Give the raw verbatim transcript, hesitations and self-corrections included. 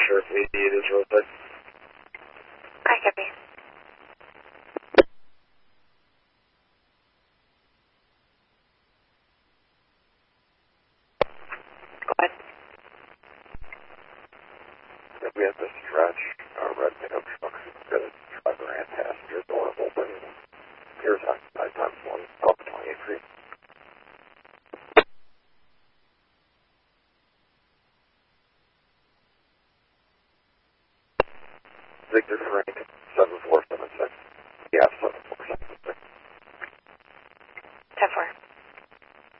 sure if it is real quick. I copy. Go ahead. If we have to stretch our red pickup trucks, got a driver and passenger door open. Here's occupied times one, up twenty-eight feet. Victor Frank, seven four seven six. Yeah, seven